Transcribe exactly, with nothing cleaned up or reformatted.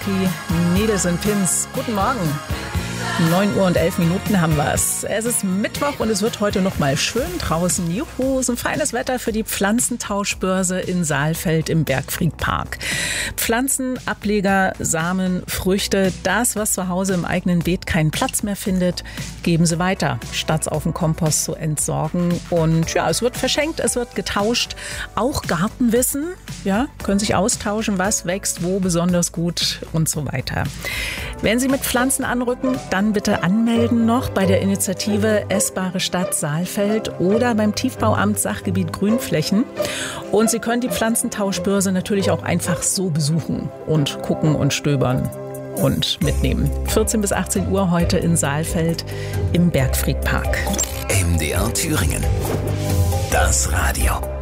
Key, Needles and Pins. Guten Morgen. neun Uhr und elf Minuten haben wir es. Es ist Mittwoch und es wird heute noch mal schön draußen. Juhu, so ein feines Wetter für die Pflanzentauschbörse in Saalfeld im Bergfriedpark. Pflanzen, Ableger, Samen, Früchte, das, was zu Hause im eigenen Beet keinen Platz mehr findet, geben Sie weiter, statt es auf den Kompost zu entsorgen. Und ja, es wird verschenkt, es wird getauscht. Auch Gartenwissen, ja, können sich austauschen, was wächst, wo besonders gut und so weiter. Wenn Sie mit Pflanzen anrücken, dann bitte anmelden noch bei der Initiative Essbare Stadt Saalfeld oder beim Tiefbauamt Sachgebiet Grünflächen. Und Sie können die Pflanzentauschbörse natürlich auch einfach so besuchen und gucken und stöbern und mitnehmen. vierzehn bis achtzehn Uhr heute in Saalfeld im Bergfriedpark. M D R Thüringen. Das Radio.